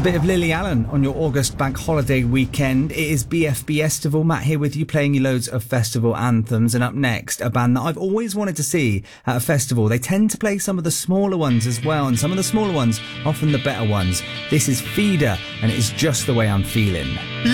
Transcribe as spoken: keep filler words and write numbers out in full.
bit of Lily Allen on your August bank holiday weekend. It is B F B Festival. Matt here with you, playing you loads of festival anthems. And up next, a band that I've always wanted to see at a festival. They tend to play some of the smaller ones as well, and some of the smaller ones, often the better ones. This is Feeder, and it is Just the Way I'm Feeling.